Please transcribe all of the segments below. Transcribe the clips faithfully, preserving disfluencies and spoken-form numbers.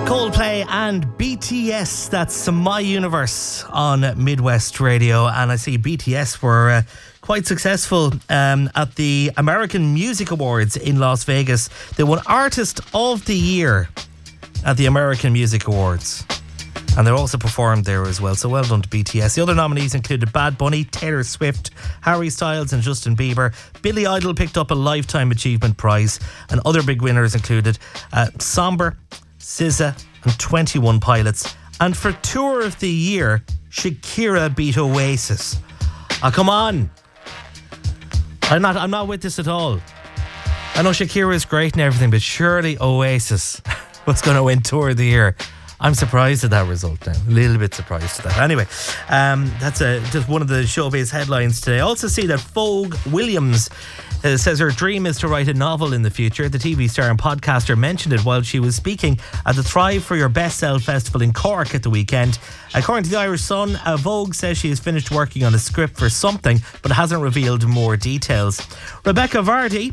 Coldplay and B T S, that's My Universe on Midwest Radio. And I see B T S were uh, quite successful um, at the American Music Awards in Las Vegas. They won Artist of the Year at the American Music Awards. And they also performed there as well, so well done to B T S. The other nominees included Bad Bunny, Taylor Swift, Harry Styles and Justin Bieber. Billy Idol picked up a Lifetime Achievement Prize, and other big winners included uh, Somber, S Z A and twenty-one Pilots. And for Tour of the Year, Shakira beat Oasis. Oh, come on. I'm not, I'm not with this at all. I know Shakira is great and everything, but surely Oasis was going to win Tour of the Year. I'm surprised at that result now. A little bit surprised at that. Anyway, um, that's a, just one of the showbiz headlines today. I also see that Vogue Williams uh, says her dream is to write a novel in the future. The T V star and podcaster mentioned it while she was speaking at the Thrive for Your Best Self Festival in Cork at the weekend. According to the Irish Sun, uh, Vogue says she has finished working on a script for something, but hasn't revealed more details. Rebecca Vardy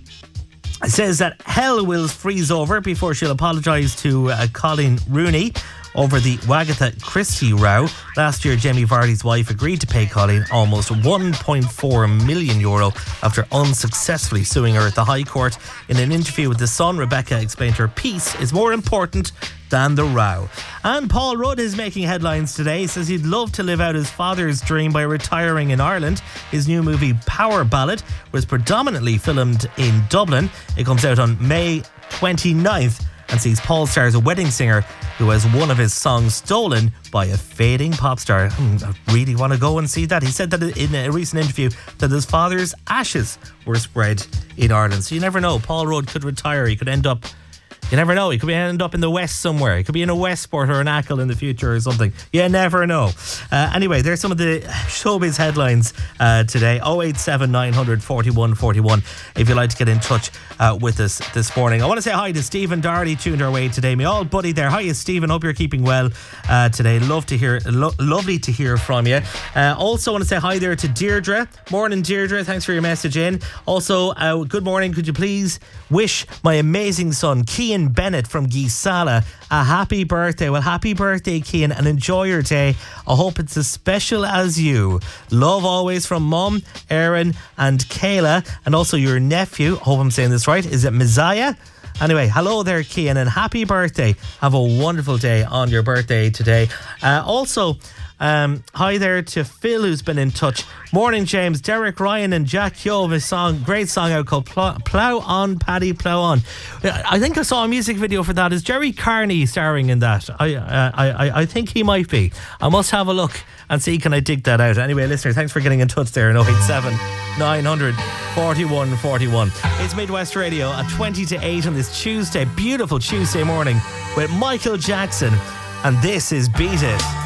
says that hell will freeze over before she'll apologise to uh, Colleen Rooney over the Wagatha Christie row. Last year, Jamie Vardy's wife agreed to pay Colleen almost one point four million euro after unsuccessfully suing her at the High Court. In an interview with The Sun, Rebecca explained her peace is more important than the row. And Paul Rudd is making headlines today. He says he'd love to live out his father's dream by retiring in Ireland. His new movie Power Ballad was predominantly filmed in Dublin. It comes out on May twenty-ninth and sees Paul star as a wedding singer who has one of his songs stolen by a fading pop star. Hmm, I really want to go and see that. He said that in a recent interview that his father's ashes were spread in Ireland. So you never know. Paul Rudd could retire. He could end up You never know. He could be end up in the West somewhere. He could be in a Westport or an Achill in the future or something. You never know. Uh, anyway, there's some of the showbiz headlines uh, today. oh eight seven nine hundred forty-one forty-one if you'd like to get in touch uh, with us this morning. I want to say hi to Stephen Doherty, tuned our way today. My old buddy there. Hiya, Stephen. Hope you're keeping well uh, today. Love to hear, lo- lovely to hear from you. Uh, also want to say hi there to Deirdre. Morning, Deirdre. Thanks for your message in. Also, uh, good morning. Could you please wish my amazing son, Cian Bennett from Geesala, a happy birthday? Well, happy birthday, Cian, and enjoy your day. I hope it's as special as you. Love always from Mum, Erin and Kayla, and also your nephew. I hope I'm saying this right. Is it Messiah? Anyway, hello there, Cian, and happy birthday. Have a wonderful day on your birthday today. Uh, also, Um, hi there to Phil, who's been in touch. Morning, James. Derek Ryan and Jack Yove, a song, great song out called Plow, Plow On, Paddy, Plow On. I think I saw a music video for that. Is Jerry Carney starring in that? I, uh, I, I think he might be. I must have a look and see, can I dig that out? Anyway, listeners, thanks for getting in touch there in oh eight seven nine hundred forty-one forty-one. It's Midwest Radio at twenty to eight on this Tuesday, beautiful Tuesday morning with Michael Jackson, and this is Beat It.